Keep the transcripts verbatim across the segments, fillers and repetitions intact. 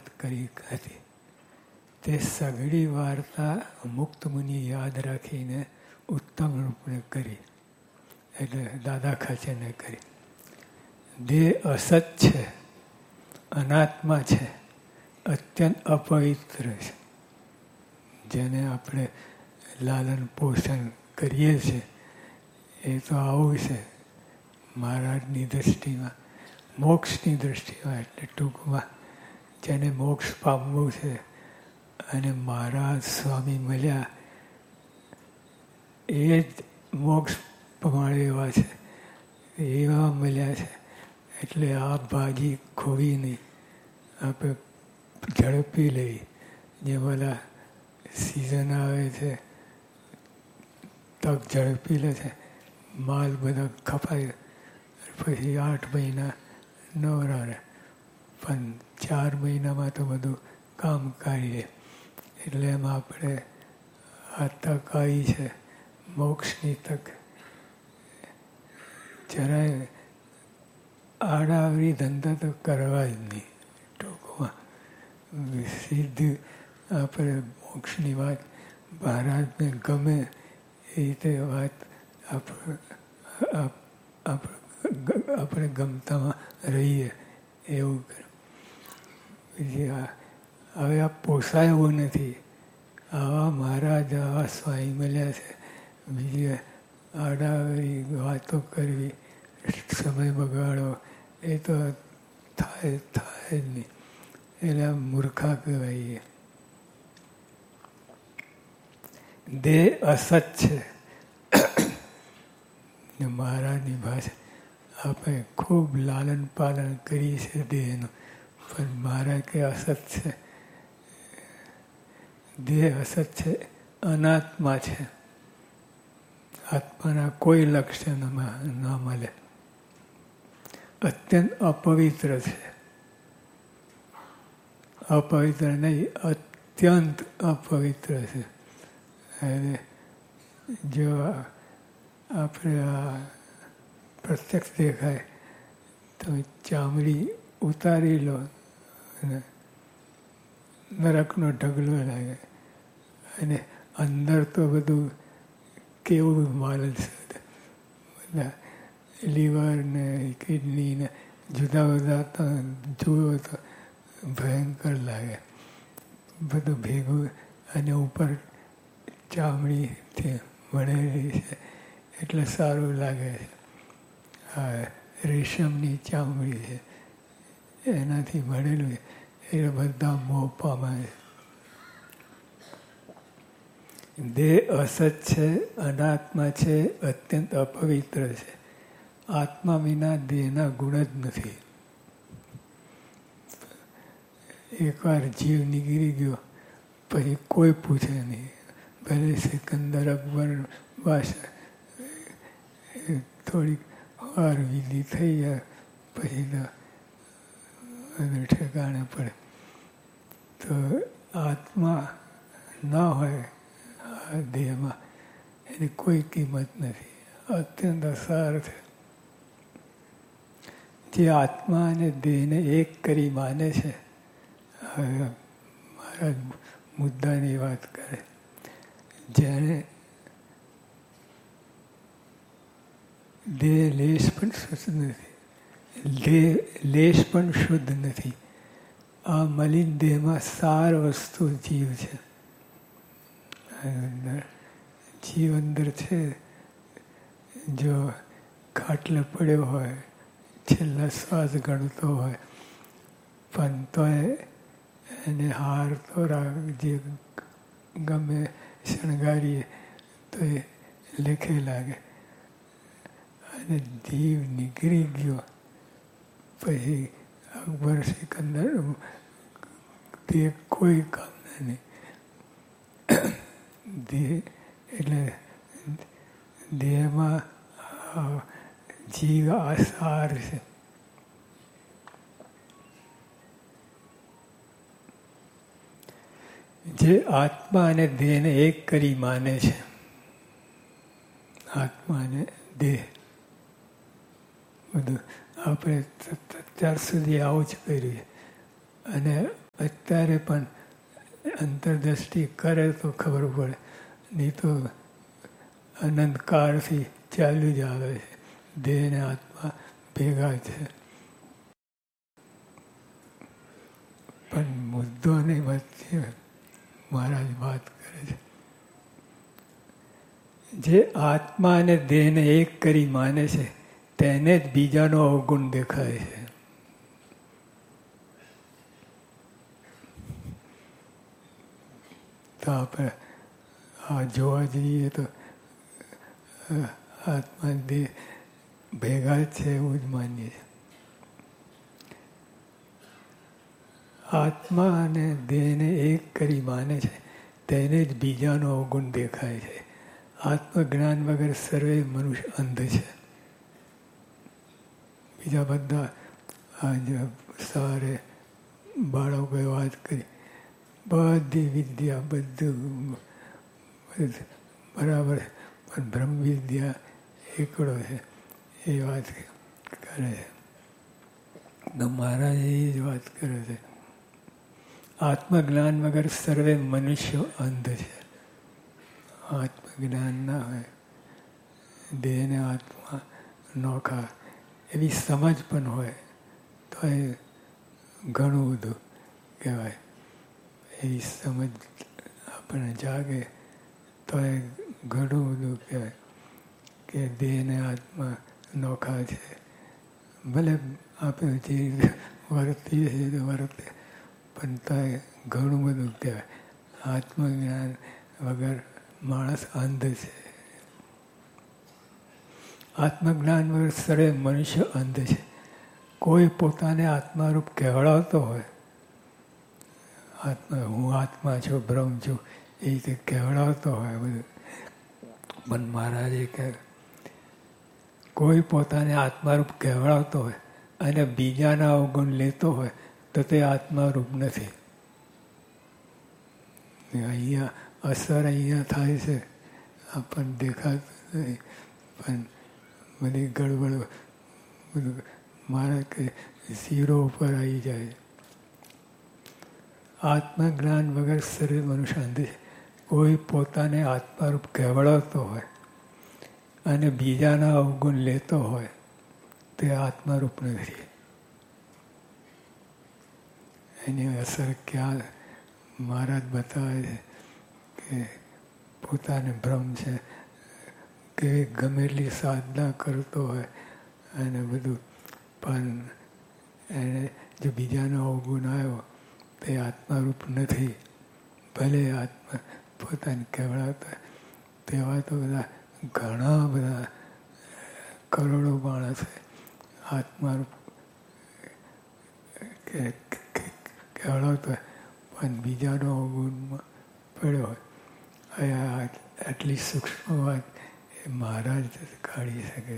વાત કરી હતી. તે સઘળી વાર્તા મુક્ત મુનિ યાદ રાખીને ઉત્તમ રૂપને કરી, એટલે દાદા ખાચરને કરી. દેહ અસત છે, અનાત્મા છે, અત્યંત અપવિત્ર છે. જેને આપણે લાલન પોષણ કરીએ છીએ એ તો આવું છે મહારાજની દૃષ્ટિમાં, મોક્ષની દૃષ્ટિમાં. એટલે ટૂંકમાં જેને મોક્ષ પામવું છે અને મહારાજ સ્વામી મળ્યા એ જ મોક્ષ પમાડે એવા છે, એવા મળ્યા છે. એટલે આ ભાજી ખોવી નહીં, આપણે ઝડપી લઈ. જે બધા સિઝન આવે છે, તક ઝડપી લે છે, માલ બધા કપાય, પછી આઠ મહિના નવરા રહે, પણ ચાર મહિનામાં તો બધું કામ કાઢીએ. એટલે એમાં આપણે આ તક આવી છે, મોક્ષની તક. જરાય આડાવરી ધંધા તો કરવા જ નહીં. ટૂંકમાં સીધી આપણે મોક્ષની વાત મહારાજને ગમે એ રીતે વાત આપણે ગમતામાં રહીએ એવું કરે. બીજી હવે આ પોસાય એવું નથી. આવા મહારાજ આવા સ્વામી મળ્યા છે, બીજી આડાવરી વાતો કરવી, સમય બગાડો એ તો થાય થાય જ નહીં. એટલે આ મૂર્ખા કહેવાય. દેહ અસત છે. મહારાજની ભાષા આપણે ખૂબ લાલન પાલન કરીએ છીએ દેહનું, પણ મહારાજ કે અસત છે. દેહ અસત છે, અનાત્મા છે. આત્માના કોઈ લક્ષણ ન મળે. અત્યંત અપવિત્ર છે. અપવિત્ર નહીં, અત્યંત અપવિત્ર છે. અને જો આપણે આ પ્રત્યક્ષ દેખાય તો ચામડી ઉતારી લો અને નરકનો ઢગલો લાગે. અને અંદર તો બધું કેવું માલ છે, બધા લીવર ને કિડની ને જુદા જુદા તો જુઓ તો ભયંકર લાગે બધું ભેગું. અને ઉપર ચામડીથી મળેલી છે એટલે સારું લાગે છે. હા, રેશમની ચામડી છે એનાથી મળેલું એટલે બધા મોહ પામે છે. દેહ અસત છે, અનાત્મા છે, અત્યંત અપવિત્ર છે. આત્મા વિના દેહના ગુણ જ નથી. એકવાર જીવ નીકળી ગયો પછી કોઈ પૂછે નહીં. ભલે સિકંદર અકબર બાદશાહ થોડીક વાર વિધિ થઈ જાય પછી તો ઠેકાણે પડે. તો આત્મા ના હોય આ દેહમાં એની કોઈ કિંમત નથી. અત્યંત અસાર છે. જે આત્મા અને દેહને એક કરી માને છે, હવે મહારાજ મુદ્દાની વાત કરે, જેને દેહ લેશ પણ શુદ્ધ નથી, દેહ લેશ પણ શુદ્ધ નથી. આ મલિન દેહમાં સાર વસ્તુ જીવ છે. જીવ અંદર છે. જો ખાટલે પડ્યો હોય, છેલ્લા શ્વાસ ગણતો હોય, પણ તોય એને હાર તો જે ગમે શણગારીએ તો એ લેખે લાગે. અને જીવ નીકળી ગયો પછી અકબર સિકંદર તે કોઈ કામના નહીં. દેહ એટલે દેહમાં જીવ આસાર છે. જે આત્મા અને દેહને એક કરી માને છે, આત્મા અને દેહ બધું આપણે અત્યાર સુધી આવું જ કર્યું. અને અત્યારે પણ અંતરદ્રષ્ટિ કરે તો ખબર પડે, નહીં તો અનંતકાળથી ચાલ્યું જ આવે છે. દેહ અને આત્મા ભેગા છે. પણ મુદ્દો નહીં વચ્ચે મહારાજ વાત કરે છે. જે આત્મા અને દેહને એક કરી માને છે તેને જ બીજાનો અવગુણ દેખાય છે. તો આપણે આ જોવા જઈએ તો આત્મા દેહ ભેગા જ છે એવું જ માનીએ છીએ. આત્મા અને દેહને એક કરી માને છે તેને જ બીજાનો અવગુણ દેખાય છે. આત્મજ્ઞાન વગર સર્વે મનુષ્ય અંધ છે. બીજા બધા આજે સવારે બાળકોએ વાત કરી, બધી વિદ્યા બધું બરાબર, પણ બ્રહ્મ વિદ્યા એકડો છે એ વાત કરે છે. તો મહારાજ એ જ વાત કરે છે, આત્મજ્ઞાન વગર સર્વે મનુષ્યો અંધ છે. આત્મજ્ઞાન ના હોય, દેહને આત્મા નોખા એવી સમજ પણ હોય તો એ ઘણું બધું કહેવાય. એવી સમજ આપણને જાગે તો એ ઘણું બધું કહેવાય કે દેહને આત્મા નોખા છે. ભલે આપણે જે વર્તીએ છીએ વર્તે, પણ તો એ ઘણું બધું કહેવાય. આત્મજ્ઞાન વગર માણસ અંધ છે. આત્મજ્ઞાન વગર સર્વે મનુષ્ય અંધ છે. કોઈ પોતાને આત્મારૂપ કહેવડાવતો હોય, આત્મા હું આત્મા છું, બ્રહ્મ છું, એ રીતે કહેવડાવતો હોય બધું, પણ મહારાજે કહે કોઈ પોતાને આત્મારૂપ કહેવડાવતો હોય અને બીજાના અવગુણ લેતો હોય તો તે આત્મારૂપ નથી. અહીંયા અસર અહીંયા થાય છે, આપણને દેખાતું નથી, પણ બધી ગડબડ બધું મારા કે ઝીરો ઉપર આવી જાય. આત્મજ્ઞાન વગર સર્વે મનુષ્ય અંધ છે. કોઈ પોતાને આત્મારૂપ કહેવડાવતો હોય અને બીજાના અવગુણ લેતો હોય તે આત્મારૂપ નથી. એની અસર ક્યાં મહારાજ બતાવે છે કે પોતાને ભ્રમ છે કે ગમે એટલી સાધના કરતો હોય અને બધું, પણ એને જો બીજાનો અવગુણ આવ્યો તે આત્મારૂપ નથી. ભલે આત્મા પોતાને કહેવડાવતા તેવા તો બધા ઘણા બધા કરોડો માણસ આત્મારૂપ કહેવડાવતો પણ બીજાનો અવગુણમાં પડ્યો હોય. આટલી સૂક્ષ્મ વાત એ મહારાજ કાઢી શકે.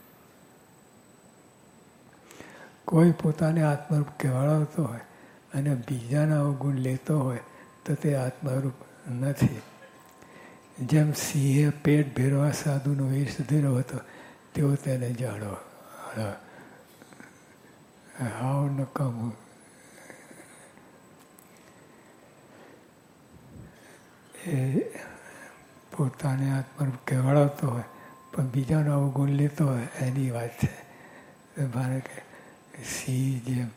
કોઈ પોતાને આત્મારૂપ કહેવડાવતો હોય અને બીજાના અવગુણ લેતો હોય તો તે આત્મારૂપ નથી. જેમ સિંહે પેટ ભેરવા સાધુનો વેશ ધર્યો હતો તેઓ તેને જાણો. હાવ નકામું. એ પોતાને આત્મારૂપ કહેવડાવતો હોય પણ બીજાનો અવગુણ લેતો હોય એની વાત છે. મારે કે સિંહ જેમ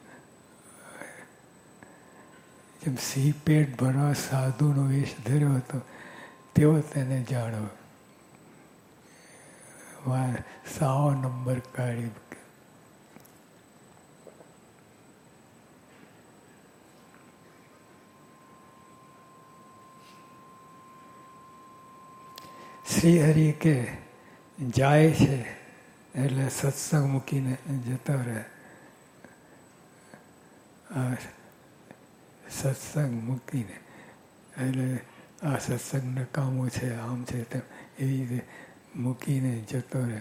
જેમ સિંહ પેટ ભરવા સાધુનો વેશ ધર્યો હતો તેઓ તેને જાણો. સાવો નંબર કાઢી. શ્રી હરિ કે જાય છે એટલે સત્સંગ મૂકીને જતા રહે. આ સત્સંગ મૂકીને એટલે આ સત્સંગ નકામું છે, આમ છે તેમ એવી રીતે મૂકીને જતો રહે.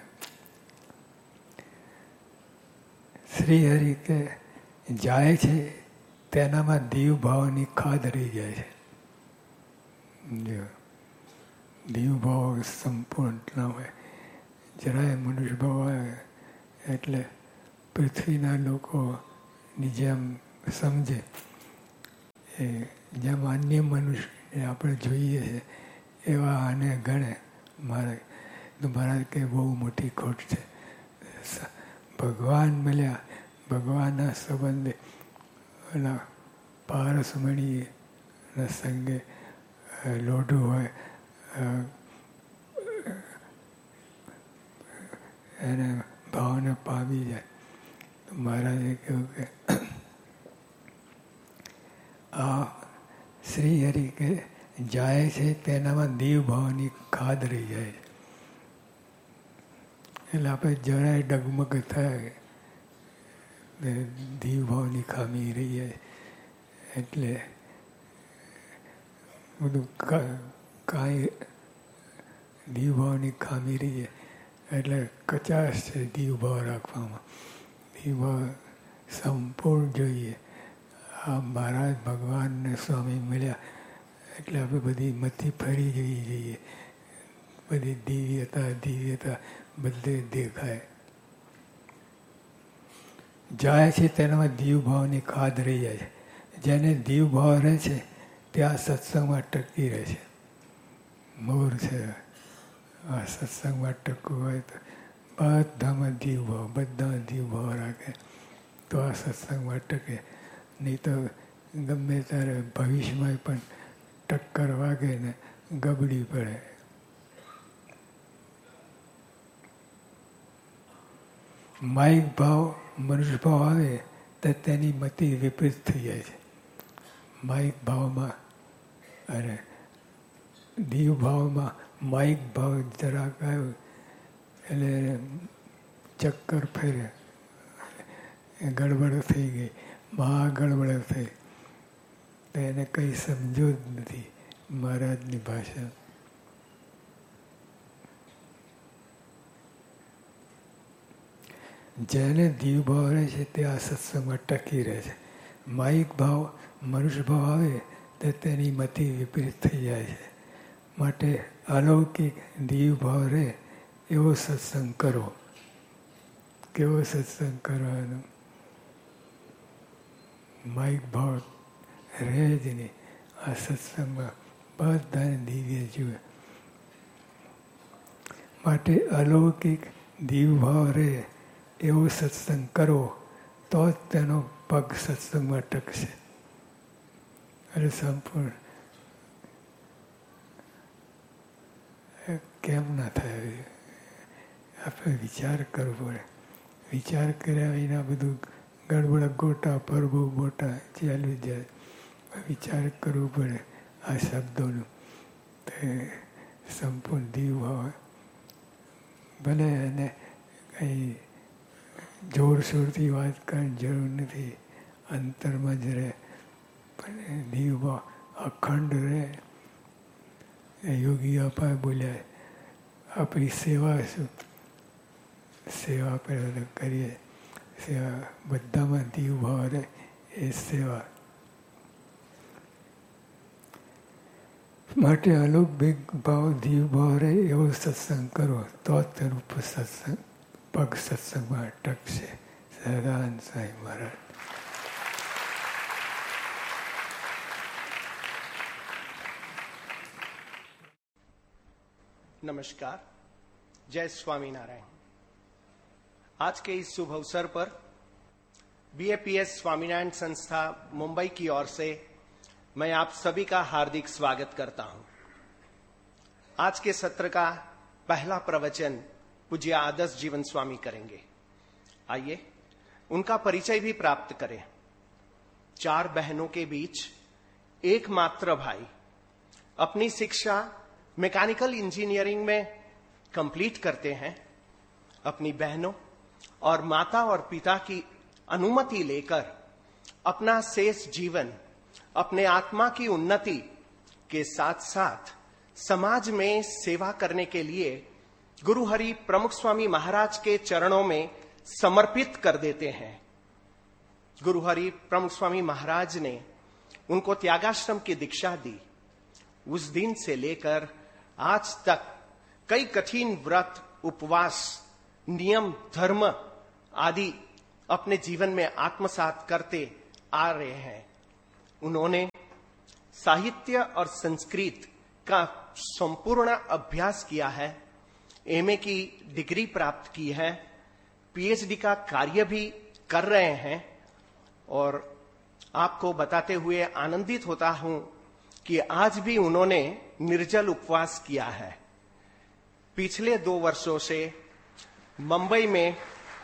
શ્રી હરિ કે જાય છે તેનામાં દીવ ભાવની ખાધ રહી જાય છે. જો દીવ ભાવ સંપૂર્ણ ના હોય, જરાય મનુષ્ય ભાવ આવે એટલે પૃથ્વીના લોકોની જેમ સમજે એ જેમ અન્ય મનુષ્યને આપણે જોઈએ છે એવા આને ગણે. મારે તો મહારાજ કે બહુ મોટી ખોટ છે. ભગવાન મળ્યા, ભગવાનના સંબંધે એના પારસમણીના સંગે લોઢું હોય એને ભાવને પામી જાય. તો મહારાજે કહ્યું કે આ શ્રી હરિ કે જાય છે તેનામાં દેવ ભાવની ખાદ રહી જાય છે. એટલે આપણે જરાય ડગમગ થાય દેવ ભાવની ખામી રહી જાય. એટલે બધું કાંઈ દેવ ભાવની ખામી રહી જાય એટલે કચાશ છે દેવ ભાવ રાખવામાં. દેવ ભાવ સંપૂર્ણ જોઈએ. આ મહારાજ ભગવાનને સ્વામી મળ્યા એટલે આપણે બધી મથી ફરી જવી જોઈએ. બધી દિવ્યતા દિવ્યતા બધે દેખાય. જાય છે તેનામાં દીવ ભાવની ખાદ રહી જાય છે. જેને દીવ ભાવ રહે છે ત્યાં સત્સંગમાં ટકી રહે છે. મોર છે આ સત્સંગમાં ટકવું હોય તો બધામાં દીવ ભાવ, બધા દીવ ભાવ રાખે તો આ સત્સંગમાં ટકે. નહીં તો ગમે ત્યારે ભવિષ્યમાં પણ ટક્કર વાગે ને ગબડી પડે. માઇક ભાવ, મનુષ્ય ભાવ આવે તો તેની મતિ વિપરીત થઈ જાય છે. માઇક ભાવમાં અને દીવ ભાવમાં માઇક ભાવ જરાક આવ્યો એટલે ચક્કર ફેરે, ગડબડ થઈ ગઈ, મહા ગડબડ થઈ. તો એને કંઈ સમજો જ નથી મહારાજની ભાષા. જેને દીવ ભાવ રહે છે તે આ સત્સંગમાં ટકી રહે છે. માઇક ભાવ, મનુષ્ય ભાવ આવે તો તેની મતિ વિપરીત થઈ જાય છે. માટે અલૌકિક દીવ ભાવ રહે એવો સત્સંગ કરો. કેવો સત્સંગ કરવાનો? માઇક ભાવ રહે જ નહીં. આ સત્સંગમાં બધાને દિવ્ય જુએ. માટે અલૌકિક દીવ ભાવ રહે એવો સત્સંગ કરો તો જ તેનો પગ સત્સંગમાં ટકશે. અને સંપૂર્ણ કેમ ના થાય? આપણે વિચાર કરવો પડે. વિચાર કર્યા વિના બધું ગડબડ ગોટા પરબો બોટા ચાલી જાય. વિચાર કરવો પડે આ શબ્દોનું. તે સંપૂર્ણ દીવ હોય ભલે એને કંઈ જોરશોરથી વાત કરવાની જરૂર નથી. અંતરમાં જ રહે પણ દીવ અખંડ રહે. યોગી અપાય બોલ્યા આપણી સેવા શું? સેવા આપણે કરીએ. સેવા બધામાં દીવ ભાવ રહે એ સેવા. માટે અલૌકિક ભાવ દીવ ભાવ રહે એવો સત્સંગ કરો તો જ તેનું સત્સંગ પગ સત્સંગમાં ટકશે. સહજાનંદ સાંઈ મહારાજ. नमस्कार, जय स्वामीनारायण। आज के इस शुभ अवसर पर बीएपीएस स्वामीनारायण संस्था मुंबई की ओर से मैं आप सभी का हार्दिक स्वागत करता हूं। आज के सत्र का पहला प्रवचन पूज्य आदर्श जीवन स्वामी करेंगे। आइए उनका परिचय भी प्राप्त करें। चार बहनों के बीच एकमात्र भाई, अपनी शिक्षा मैकेनिकल इंजीनियरिंग में कंप्लीट करते हैं। अपनी बहनों और माता और पिता की अनुमति लेकर अपना शेष जीवन अपने आत्मा की उन्नति के साथ साथ समाज में सेवा करने के लिए गुरु हरि प्रमुख स्वामी महाराज के चरणों में समर्पित कर देते हैं। गुरु हरि प्रमुख स्वामी महाराज ने उनको त्यागाश्रम की दीक्षा दी। उस दिन से लेकर आज तक कई कठिन व्रत, उपवास, नियम, धर्म आदि अपने जीवन में आत्मसात करते आ रहे हैं। उन्होंने साहित्य और संस्कृत का संपूर्ण अभ्यास किया है, एमए की डिग्री प्राप्त की है, पीएचडी का कार्य भी कर रहे हैं। और आपको बताते हुए आनंदित होता हूं कि आज भी उन्होंने निर्जल उपवास किया है। पिछले दो वर्षों से मुंबई में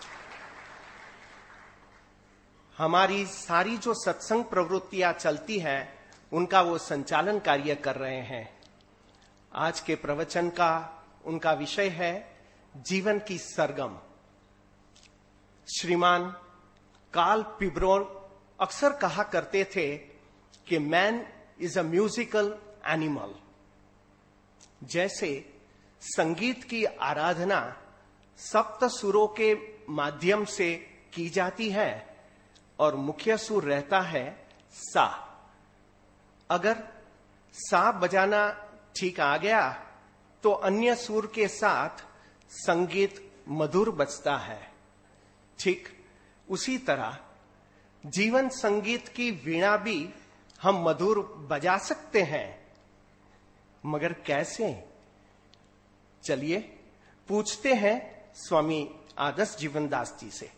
हमारी सारी जो सत्संग प्रवृत्तियां चलती हैं उनका वो संचालन कार्य कर रहे हैं। आज के प्रवचन का उनका विषय है जीवन की सरगम। श्रीमान कार्ल पिब्रोन अक्सर कहा करते थे कि man is a musical animal. जैसे संगीत की आराधना सप्त सुरों के माध्यम से की जाती है और मुख्य सुर रहता है सा। अगर सा बजाना ठीक आ गया तो अन्य सुर के साथ संगीत मधुर बजता है। ठीक उसी तरह जीवन संगीत की वीणा भी हम मधुर बजा सकते हैं, मगर कैसे? चलिए पूछते हैं स्वामी आदर्श जीवनदास जी से।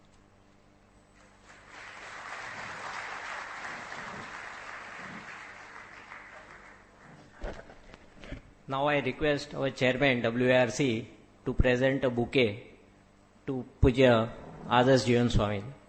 Now I request our chairman W A R C to present a bouquet to Pujya Adarsh Jivan Swami.